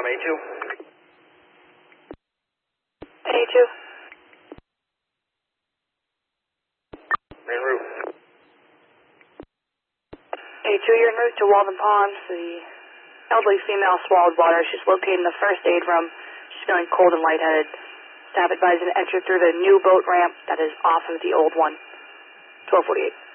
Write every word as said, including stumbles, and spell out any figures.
A two. A two. En route. A two, you're en route to Walden Pond. The elderly female swallowed water. She's located in the first aid room. She's feeling cold and lightheaded. Staff advised to enter through the new boat ramp that is off of the old one. twelve forty-eight.